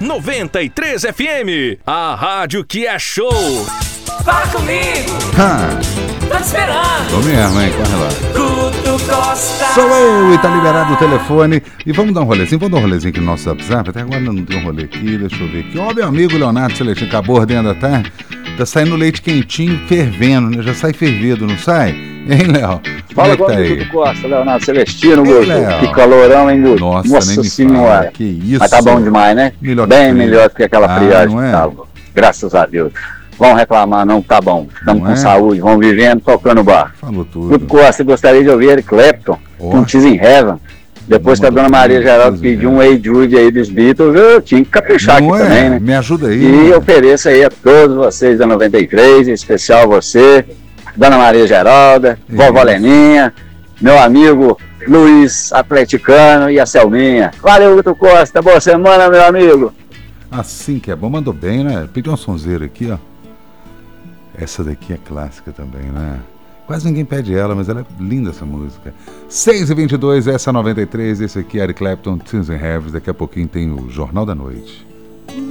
93 FM, a rádio que é show. Fala comigo. Tô te esperando. Tô mesmo, hein? Corre lá. Guto Costa. Sou eu e tá liberado o telefone. E vamos dar um rolezinho. Vamos dar um rolezinho aqui no nosso WhatsApp. Até agora não tem um rolê aqui. Deixa eu ver aqui. Ó, meu amigo Leonardo Celestino, acabou ordendo até. Tá saindo leite quentinho, fervendo, né? Já sai fervido, não sai? Hein, Léo? Fala Como com é o que tá Guto aí? Costa, Leonardo Celestino, Ei, Guto. Léo. Que calorão, hein, Guto? Nossa, nem me Senhora. fala. Que isso. Mas tá bom demais, né? Melhor que Bem frio. melhor do que aquela friagem não é? que tava. Graças a Deus. Vão reclamar, não, tá bom. Estamos Não com é? saúde, vamos vivendo, tocando o bar. Falou Guto tudo. Costa, gostaria de ouvir Eric Clapton, Ó. com Tears in Heaven. Depois que a Mandou dona Maria tudo, Geraldo Tears in pediu um Hey Jude aí dos Beatles, eu tinha que caprichar Não aqui é? também, né? Me ajuda aí. E né? ofereço aí a todos vocês da 93, em especial você, Dona Maria Geralda, Vovó Leninha, meu amigo Luiz Atleticano e a Selminha. Valeu, Guto Costa, boa semana, meu amigo. Assim que é bom, mandou bem, né? Pediu uma sonzeira aqui, ó. Essa daqui é clássica também, né? Quase ninguém pede ela, mas ela é linda essa música. 6h22, essa 93, esse aqui é Eric Clapton, Tears in Heaven. Daqui a pouquinho tem o Jornal da Noite.